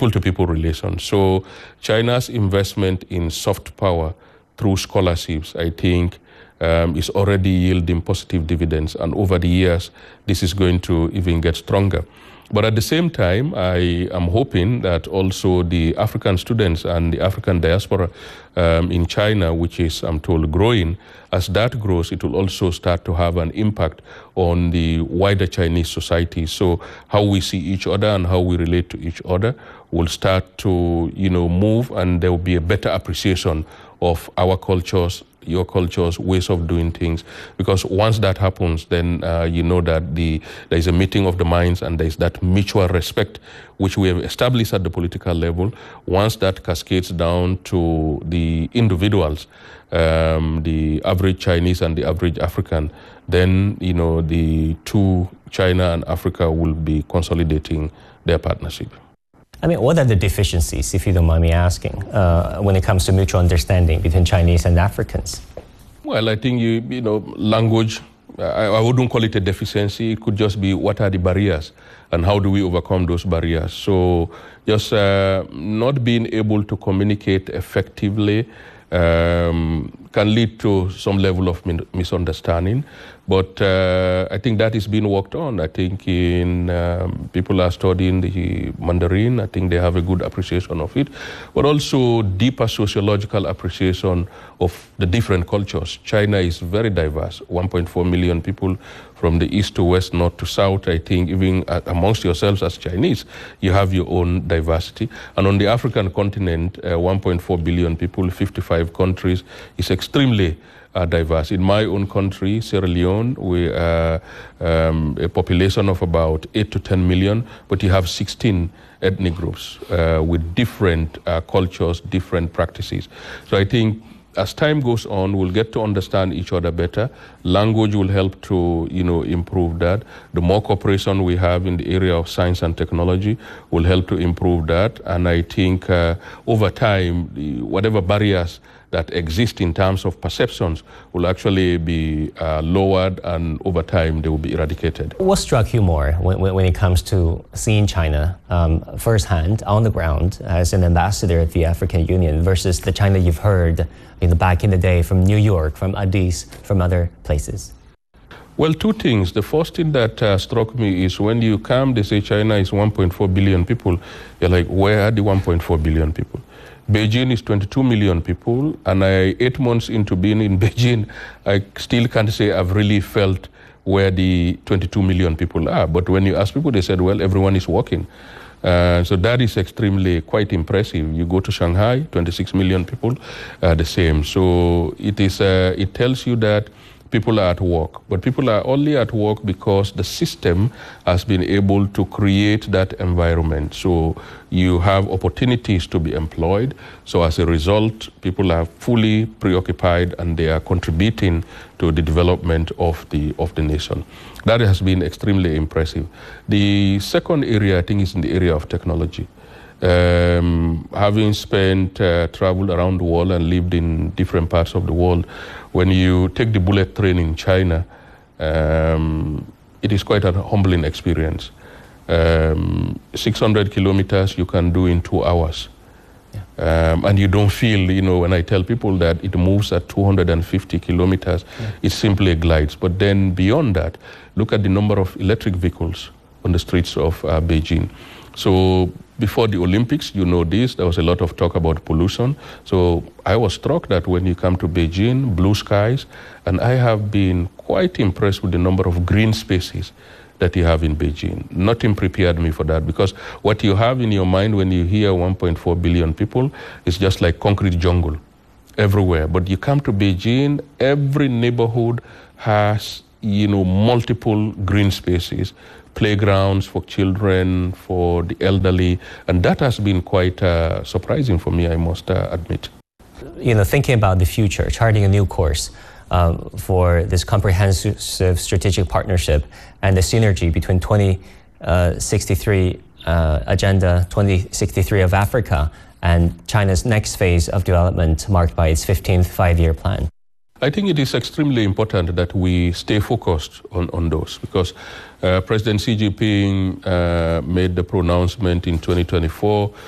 people-to-people relations. So China's investment in soft power through scholarships, I think, is already yielding positive dividends. And over the years, this is going to even get stronger. But at the same time, I am hoping that also the African students and the African diaspora in China, which is, I'm told, growing, as that grows, it will also start to have an impact on the wider Chinese society. So how we see each other and how we relate to each other will start to, move, and there will be a better appreciation of our cultures, your cultures, ways of doing things. Because once that happens, then you know that there is a meeting of the minds, and there is that mutual respect which we have established at the political level. Once that cascades down to the individuals, the average Chinese and the average African, then the two, China and Africa, will be consolidating their partnership. I mean, what are the deficiencies, if you don't mind me asking, when it comes to mutual understanding between Chinese and Africans? Well, I think, language, I wouldn't call it a deficiency. It could just be what are the barriers and how do we overcome those barriers. So just not being able to communicate effectively can lead to some level of misunderstanding. But I think that is being worked on. I think people are studying the Mandarin. I think they have a good appreciation of it, but also deeper sociological appreciation of the different cultures. China is very diverse, 1.4 million people from the east to west, north to south. I think even amongst yourselves as Chinese, you have your own diversity. And on the African continent, 1.4 billion people, 55 countries, is extremely diverse. In my own country, Sierra Leone, we are a population of about 8 to 10 million, but you have 16 ethnic groups with different cultures, different practices. So I think as time goes on, we'll get to understand each other better. Language will help to, improve that. The more cooperation we have in the area of science and technology will help to improve that. And I think over time, whatever barriers that exist in terms of perceptions will actually be lowered, and over time they will be eradicated. What struck you more when it comes to seeing China firsthand, on the ground, as an ambassador at the African Union versus the China you've heard back in the day from New York, from Addis, from other places? Well, two things. The first thing that struck me is when you come, they say China is 1.4 billion people. You're like, where are the 1.4 billion people? Beijing is 22 million people, and 8 months into being in Beijing, I still can't say I've really felt where the 22 million people are. But when you ask people, they said, well, everyone is working. So that is extremely quite impressive. You go to Shanghai, 26 million people, the same. So it tells you that people are at work, but people are only at work because the system has been able to create that environment. So you have opportunities to be employed. So as a result, people are fully preoccupied and they are contributing to the development of the nation. That has been extremely impressive. The second area, I think, is in the area of technology. Having traveled around the world and lived in different parts of the world, when you take the bullet train in China, it is quite a humbling experience. 600 kilometers you can do in 2 hours. Yeah. And you don't feel, when I tell people that it moves at 250 kilometers, it simply glides. But then beyond that, look at the number of electric vehicles on the streets of Beijing. So before the Olympics, there was a lot of talk about pollution. So I was struck that when you come to Beijing, blue skies, and I have been quite impressed with the number of green spaces that you have in Beijing. Nothing prepared me for that, because what you have in your mind when you hear 1.4 billion people is just like concrete jungle everywhere. But you come to Beijing, every neighborhood has, multiple green spaces, playgrounds for children, for the elderly, and that has been quite surprising for me, I must admit. Thinking about the future, charting a new course for this comprehensive strategic partnership and the synergy between 2063 Agenda 2063 of Africa and China's next phase of development marked by its 15th five-year plan. I think it is extremely important that we stay focused on those, because President Xi Jinping made the pronouncement in 2024